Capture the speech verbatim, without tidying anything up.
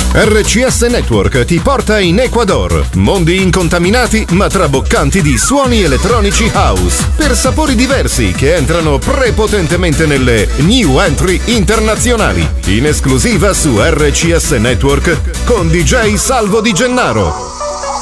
R C S Network ti porta in Ecuador, mondi incontaminati ma traboccanti di suoni elettronici house, per sapori diversi che entrano prepotentemente nelle new entry internazionali, in esclusiva su R C S Network con D J Salvo Di Gennaro.